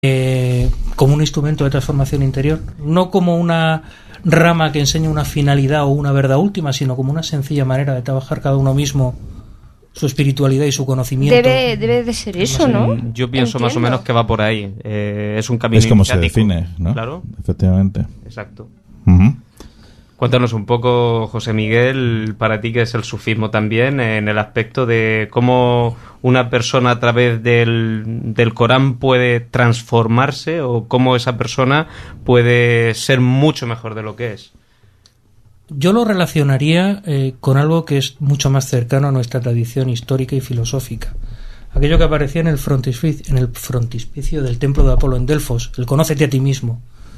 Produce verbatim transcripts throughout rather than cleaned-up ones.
eh, como un instrumento de transformación interior, no como una rama que enseña una finalidad o una verdad última, sino como una sencilla manera de trabajar cada uno mismo su espiritualidad y su conocimiento. Debe, debe de ser eso, ¿no? Yo pienso Entiendo. más o menos que va por ahí. Eh, es un camino Es como se iniciático. define, ¿no? Claro. Efectivamente. Exacto. Uh-huh. Cuéntanos un poco, José Miguel, para ti qué es el sufismo también, en el aspecto de cómo una persona a través del, del Corán puede transformarse o cómo esa persona puede ser mucho mejor de lo que es. Yo lo relacionaría eh, con algo que es mucho más cercano a nuestra tradición histórica y filosófica. Aquello que aparecía en el frontispicio, en el frontispicio del templo de Apolo en Delfos, el conócete a ti mismo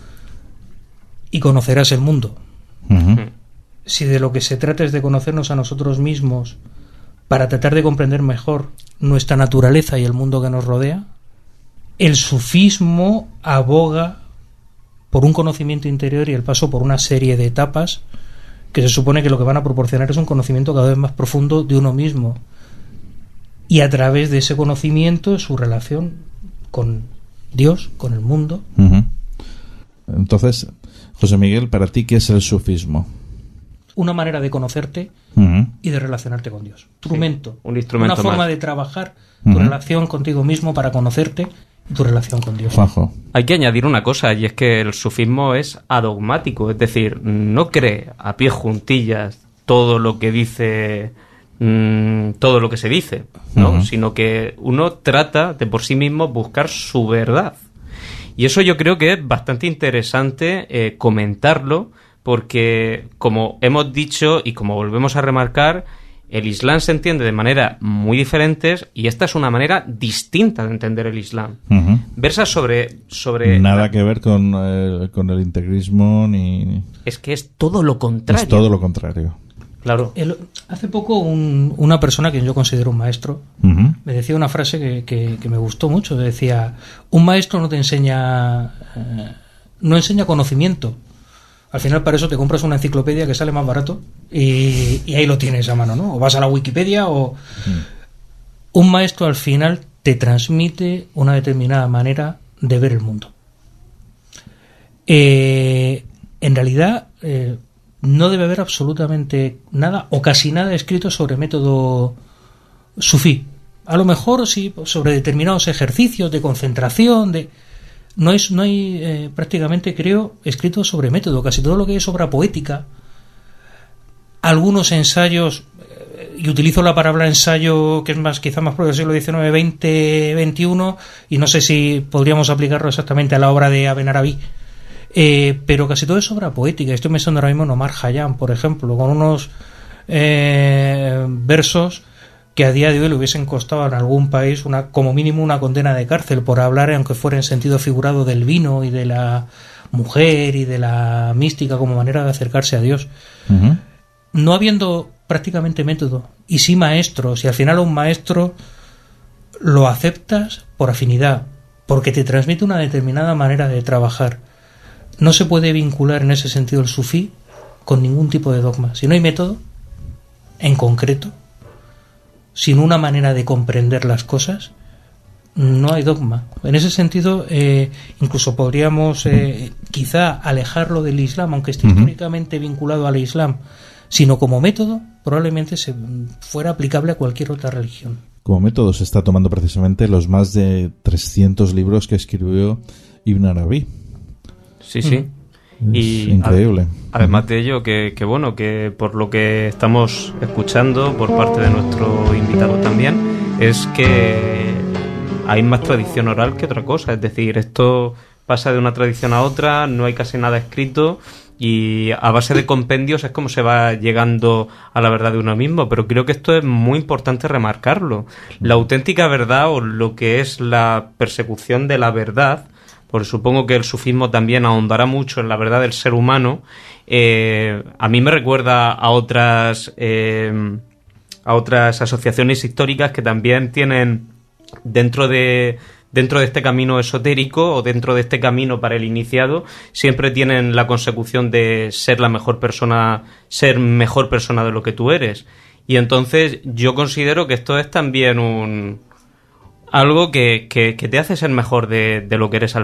y conocerás el mundo. Uh-huh. Si de lo que se trata es de conocernos a nosotros mismos para tratar de comprender mejor nuestra naturaleza y el mundo que nos rodea, el sufismo aboga por un conocimiento interior y el paso por una serie de etapas que se supone que lo que van a proporcionar es un conocimiento cada vez más profundo de uno mismo, y a través de ese conocimiento su relación con Dios, con el mundo. Uh-huh. Entonces, José Miguel, para ti, ¿qué es el sufismo? Una manera de conocerte Uh-huh. y de relacionarte con Dios. Instrumento. Sí, un instrumento Una forma más. de trabajar tu Uh-huh. relación contigo mismo para conocerte y tu relación con Dios. Juanjo. Hay que añadir una cosa, y es que el sufismo es adogmático, es decir, no cree a pie juntillas todo lo que dice, mmm, todo lo que se dice, ¿no? Uh-huh. Sino que uno trata de por sí mismo buscar su verdad. Y eso yo creo que es bastante interesante eh, comentarlo, porque como hemos dicho y como volvemos a remarcar, el Islam se entiende de manera muy diferentes y esta es una manera distinta de entender el Islam. Uh-huh. Versa sobre... sobre Nada que ver con, eh, con el integrismo ni... Es que es todo lo contrario. Es todo lo contrario. Claro. El- hace poco un- una persona que yo considero un maestro Uh-huh. me decía una frase que, que- que me gustó mucho. Decía, un maestro no te enseña eh, no enseña conocimiento. Al final para eso te compras una enciclopedia que sale más barato y, y ahí lo tienes a mano, ¿no? O vas a la Wikipedia o... Un maestro al final te transmite una determinada manera de ver el mundo. Eh, en realidad eh, no debe haber absolutamente nada o casi nada escrito sobre método sufí. A lo mejor sí sobre determinados ejercicios de concentración, de... No, es, no hay eh, prácticamente, creo, escrito sobre método. Casi todo lo que es obra poética, algunos ensayos, eh, y utilizo la palabra ensayo, que es más quizá más propio del siglo diecinueve, veinte, veintiuno, y no sé si podríamos aplicarlo exactamente a la obra de Aben Arabi, eh, pero casi todo es obra poética. Estoy pensando ahora mismo en Omar Khayyam, por ejemplo, con unos eh, versos que a día de hoy le hubiesen costado en algún país una, como mínimo una condena de cárcel por hablar, aunque fuera en sentido figurado, del vino y de la mujer y de la mística como manera de acercarse a Dios. Uh-huh. No habiendo prácticamente método y sí maestros, y al final a un maestro lo aceptas por afinidad, porque te transmite una determinada manera de trabajar. No se puede vincular en ese sentido el sufí con ningún tipo de dogma. Si no hay método en concreto, sin una manera de comprender las cosas, no hay dogma. En ese sentido, eh, incluso podríamos eh, quizá alejarlo del Islam, aunque esté Uh-huh. históricamente vinculado al Islam, sino como método, probablemente se fuera aplicable a cualquier otra religión. Como método se está tomando precisamente los más de trescientos libros que escribió Ibn Arabi. Sí, sí. Es Y increíble. a- además de ello, que, que bueno, que por lo que estamos escuchando por parte de nuestro invitado también, es que hay más tradición oral que otra cosa. Es decir, esto pasa de una tradición a otra, no hay casi nada escrito y a base de compendios es como se va llegando a la verdad de uno mismo. Pero creo que esto es muy importante remarcarlo. La auténtica verdad o lo que es la persecución de la verdad, porque supongo que el sufismo también ahondará mucho en la verdad del ser humano, eh, a mí me recuerda a otras eh, a otras asociaciones históricas que también tienen dentro de dentro de este camino esotérico o dentro de este camino para el iniciado, siempre tienen la consecución de ser la mejor persona, ser mejor persona de lo que tú eres. Y entonces yo considero que esto es también un algo que, que, que te hace ser mejor de, de lo que eres al